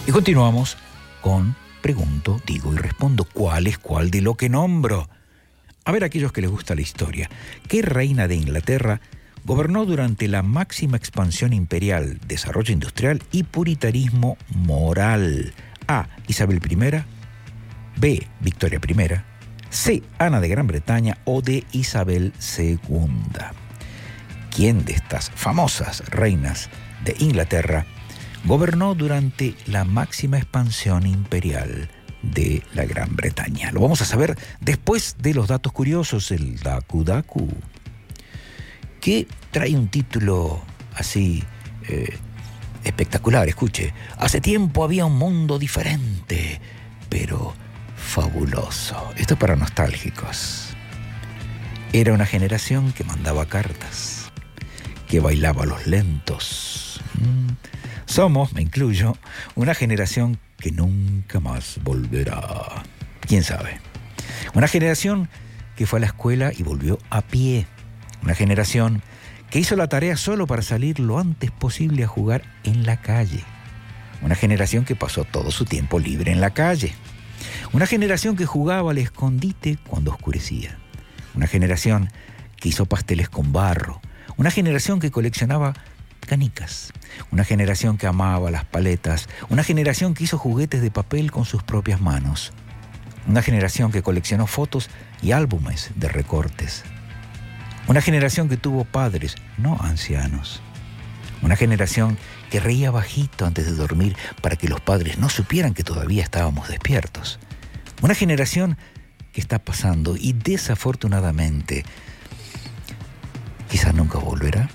Y continuamos con pregunto, digo y respondo. ¿Cuál es cuál de lo que nombro? A ver, aquellos que les gusta la historia. ¿Qué reina de Inglaterra gobernó durante la máxima expansión imperial, desarrollo industrial y puritanismo moral? A. Isabel I. B. Victoria I. C. Ana de Gran Bretaña o D. Isabel II. ¿Quién de estas famosas reinas de Inglaterra gobernó durante la máxima expansión imperial de la Gran Bretaña? Lo vamos a saber después de los datos curiosos, el Daku Daku, que trae un título así espectacular. Escuche: hace tiempo había un mundo diferente, pero fabuloso. Esto es para nostálgicos. Era una generación que mandaba cartas, que bailaba los lentos. Somos, me incluyo, una generación que nunca más volverá. ¿Quién sabe? Una generación que fue a la escuela y volvió a pie. Una generación que hizo la tarea solo para salir lo antes posible a jugar en la calle. Una generación que pasó todo su tiempo libre en la calle. Una generación que jugaba al escondite cuando oscurecía. Una generación que hizo pasteles con barro. Una generación que coleccionaba canicas. Una generación que amaba las paletas. Una generación que hizo juguetes de papel con sus propias manos. Una generación que coleccionó fotos y álbumes de recortes. Una generación que tuvo padres, no ancianos. Una generación que reía bajito antes de dormir para que los padres no supieran que todavía estábamos despiertos. Una generación que está pasando y desafortunadamente quizás nunca volverá.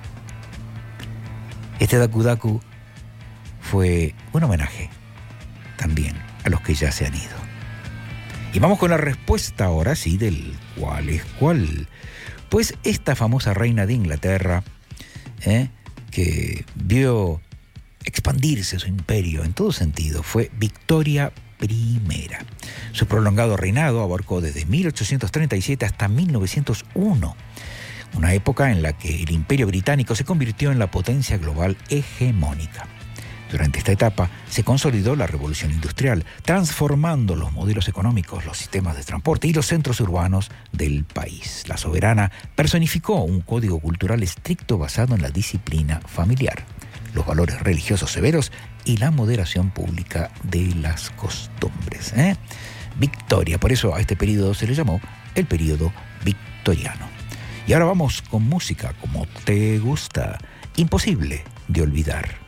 Este Daku Daku fue un homenaje también a los que ya se han ido. Y vamos con la respuesta ahora sí del cuál es cuál. Pues esta famosa reina de Inglaterra, que vio expandirse su imperio en todo sentido, fue Victoria I. Su prolongado reinado abarcó desde 1837 hasta 1901, una época en la que el imperio británico se convirtió en la potencia global hegemónica. Durante esta etapa se consolidó la revolución industrial, transformando los modelos económicos, los sistemas de transporte y los centros urbanos del país. La soberana personificó un código cultural estricto basado en la disciplina familiar, los valores religiosos severos y la moderación pública de las costumbres. Victoria, por eso a este periodo se le llamó el periodo victoriano. Y ahora vamos con música como te gusta, imposible de olvidar.